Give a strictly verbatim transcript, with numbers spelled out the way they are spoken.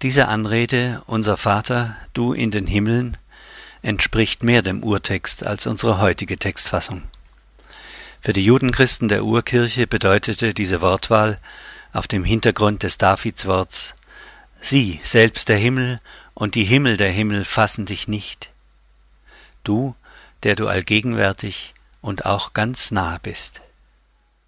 Diese Anrede, unser Vater, du in den Himmeln, entspricht mehr dem Urtext als unsere heutige Textfassung. Für die Judenchristen der Urkirche bedeutete diese Wortwahl auf dem Hintergrund des Davidsworts: Sieh, selbst der Himmel und die Himmel der Himmel fassen dich nicht. Du, der du allgegenwärtig und auch ganz nah bist.